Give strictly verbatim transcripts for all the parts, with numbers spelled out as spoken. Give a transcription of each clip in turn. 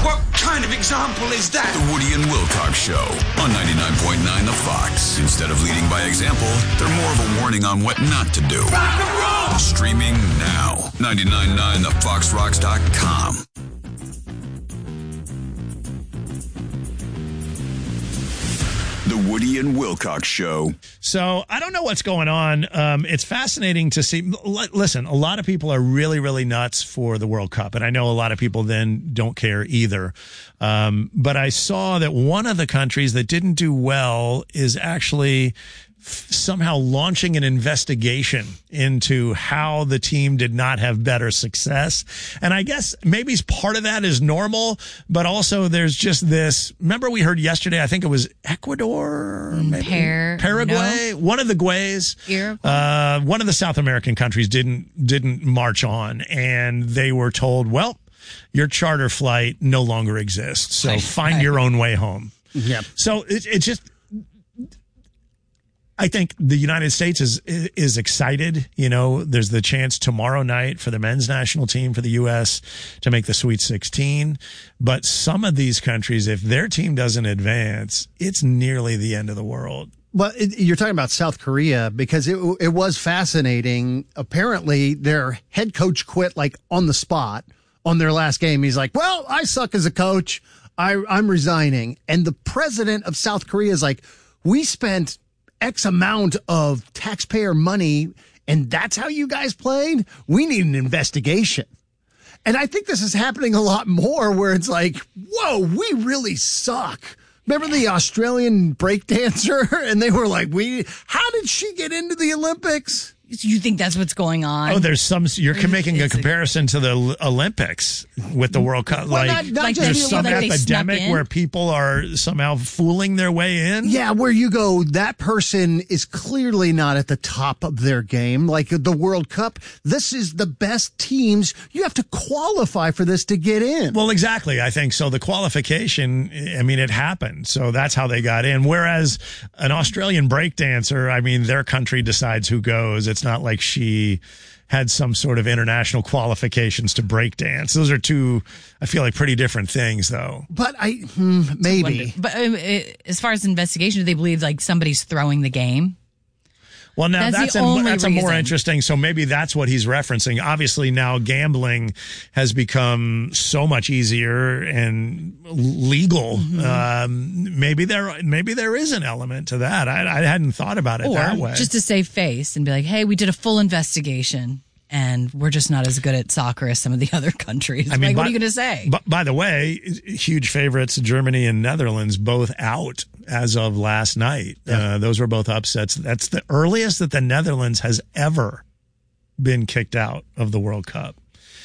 What kind of example is that? The Woody and Wilcox Show on ninety-nine point nine The Fox. Instead of leading by example, they're more of a warning on what not to do. Rock and roll! Streaming now. ninety-nine point nine the fox rocks dot com. The Woody and Wilcox Show. So I don't know what's going on. Um, it's fascinating to see. L- listen, a lot of people are really, really nuts for the World Cup. And I know a lot of people then don't care either. Um, but I saw that one of the countries that didn't do well is actually somehow launching an investigation into how the team did not have better success. And I guess maybe part of that is normal, but also there's just this, remember we heard yesterday, I think it was Ecuador, maybe? Par- Paraguay, no. one of the Guays, uh, one of the South American countries didn't, didn't march on, and they were told, well, your charter flight no longer exists. So Right. find Right. your own way home. Yep. So it, it just, I think the United States is is excited. You know, there's the chance tomorrow night for the men's national team for the U S to make the Sweet sixteen. But some of these countries, if their team doesn't advance, it's nearly the end of the world. Well, it, you're talking about South Korea because it it was fascinating. Apparently, their head coach quit like on the spot on their last game. He's like, well, I suck as a coach. I, I'm resigning. And the president of South Korea is like, we spent X amount of taxpayer money, and that's how you guys played? We need an investigation. And I think this is happening a lot more where it's like, whoa, we really suck. Remember the Australian breakdancer? And they were like, we, how did she get into the Olympics? You think that's what's going on? Oh, there's some, you're making a It's a- comparison to the Olympics with the World Cup. Well, like, not- not Like just there's they some feel like they epidemic snuck in? where people are somehow fooling their way in. Yeah, where you go, that person is clearly not at the top of their game. Like the World Cup, this is the best teams. You have to qualify for this to get in. Well, exactly. I think so. The qualification, I mean, it happened. So that's how they got in. Whereas an Australian breakdancer, I mean, their country decides who goes. It's not like she had some sort of international qualifications to breakdance. Those are two, I feel like, pretty different things, though. But I, hmm, maybe. But um, uh, as far as investigation, do they believe like somebody's throwing the game? Well, now That's that's the a, only that's a more reason. interesting. So maybe that's what he's referencing. Obviously, now gambling has become so much easier and legal. Mm-hmm. Um, maybe there, maybe there is an element to that. I, I hadn't thought about it Or that way. just to save face and be like, hey, we did a full investigation and we're just not as good at soccer as some of the other countries. I mean, like, by, what are you going to say? By, by the way, huge favorites, Germany and Netherlands, both out as of last night. Yeah. Uh, those were both upsets. That's the earliest that the Netherlands has ever been kicked out of the World Cup.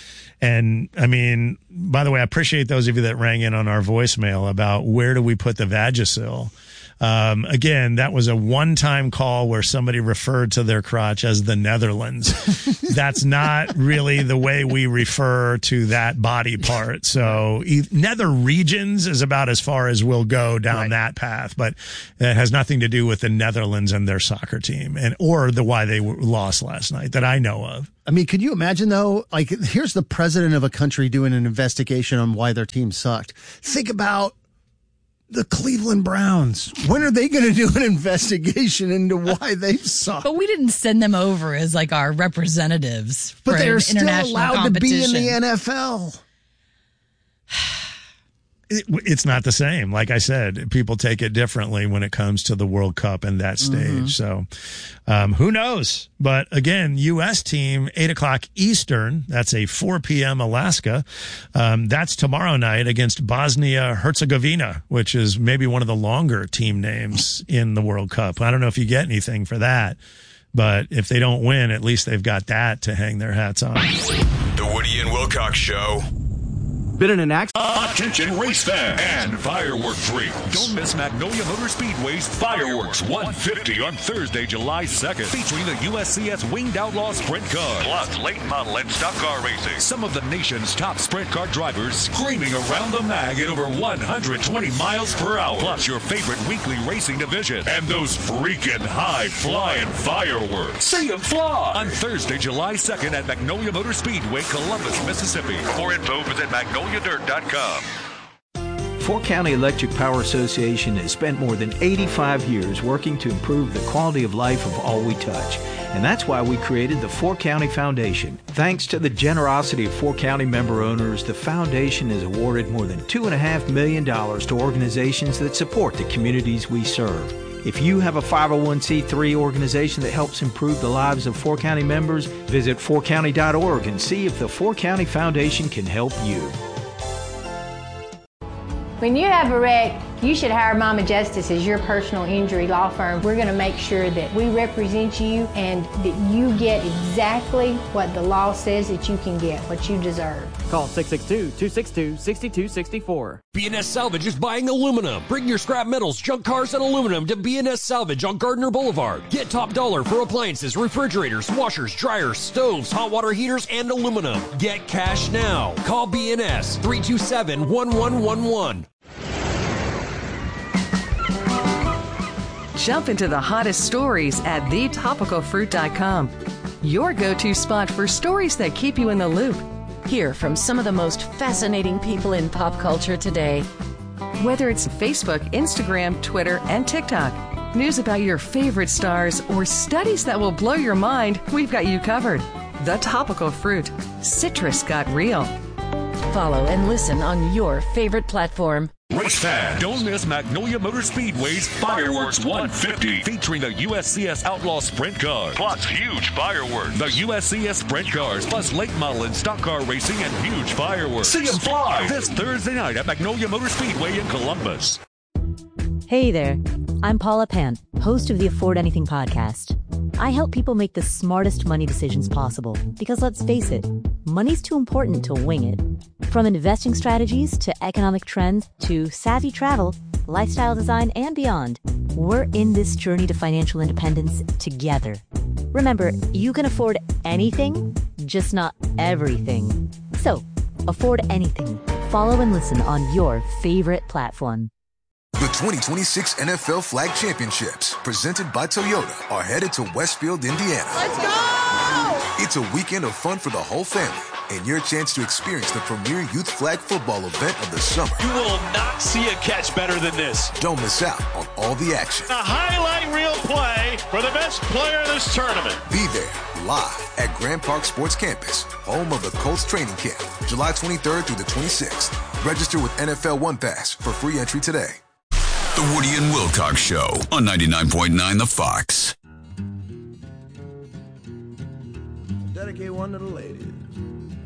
And I mean, by the way, I appreciate those of you that rang in on our voicemail about where do we put the Vagisil. Um, again, that was a one-time call where somebody referred to their crotch as the Netherlands. That's not really the way we refer to that body part. So e- nether regions is about as far as we'll go down Right. that path, but it has nothing to do with the Netherlands and their soccer team and or the why they were lost last night that I know of. I mean, could you imagine though? Like, here's the president of a country doing an investigation on why their team sucked. Think about the Cleveland Browns. When are they going to do an investigation into why they suck? But we didn't send them over as like our representatives But for they're an still international allowed to be in competition. the N F L. It, it's not the same. Like I said, people take it differently when it comes to the World Cup and that stage. Mm-hmm. So um, who knows? But again, U S team, eight o'clock Eastern. That's a four p.m. Alaska. Um, that's tomorrow night against Bosnia-Herzegovina, which is maybe one of the longer team names in the World Cup. I don't know if you get anything for that. But if they don't win, at least they've got that to hang their hats on. The Woody and Wilcox Show. Been in an accident? Attention race fans and firework freaks. Don't miss Magnolia Motor Speedway's Fireworks one fifty on Thursday, July second, featuring the U S C S Winged Outlaw Sprint Car. Plus late model and stock car racing. Some of the nation's top sprint car drivers screaming around the mag at over one hundred twenty miles per hour. Plus your favorite weekly racing division. And those freaking high-flying fireworks. See them fly! On Thursday, July second at Magnolia Motor Speedway, Columbus, Mississippi. For info, visit magnolia dirt dot com. Fort County Electric Power Association has spent more than eighty-five years working to improve the quality of life of all we touch. And that's why we created the Fort County Foundation. Thanks to the generosity of Fort County member owners, the foundation has awarded more than two point five million dollars to organizations that support the communities we serve. If you have a five oh one c three organization that helps improve the lives of Fort County members, visit fort county dot org and see if the Fort County Foundation can help you. When you have a wreck, you should hire Mama Justice as your personal injury law firm. We're going to make sure that we represent you and that you get exactly what the law says that you can get, what you deserve. Call six six two, two six two, six two six four. B and S Salvage is buying aluminum. Bring your scrap metals, junk cars, and aluminum to B and S Salvage on Gardner Boulevard. Get top dollar for appliances, refrigerators, washers, dryers, stoves, hot water heaters, and aluminum. Get cash now. Call B and S three two seven, one one one one. Jump into the hottest stories at the topical fruit dot com. Your go-to spot for stories that keep you in the loop. Hear from some of the most fascinating people in pop culture today. Whether it's Facebook, Instagram, Twitter, and TikTok, news about your favorite stars, or studies that will blow your mind, we've got you covered. The Topical Fruit. Citrus got real. Follow and listen on your favorite platform. Race fan, don't miss Magnolia Motor Speedway's Fireworks one fifty, featuring the U S C S Outlaw Sprint Cars, plus huge fireworks. The U S C S Sprint Cars, plus late model and stock car racing and huge fireworks. See them fly this Thursday night at Magnolia Motor Speedway in Columbus. Hey there, I'm Paula Pant, host of the Afford Anything podcast. I help people make the smartest money decisions possible because, let's face it, money's too important to wing it. From investing strategies to economic trends to savvy travel, lifestyle design, and beyond, we're in this journey to financial independence together. Remember, you can afford anything, just not everything. So, afford anything. Follow and listen on your favorite platform. The twenty twenty-six N F L Flag Championships, presented by Toyota, are headed to Westfield, Indiana. Let's go! It's a weekend of fun for the whole family and your chance to experience the premier youth flag football event of the summer. You will not see a catch better than this. Don't miss out on all the action. A highlight reel play for the best player in this tournament. Be there live at Grand Park Sports Campus, home of the Colts training camp, July twenty-third through the twenty-sixth. Register with N F L One Pass for free entry today. The Woody and Wilcox Show on ninety-nine point nine The Fox. Dedicate one to the ladies.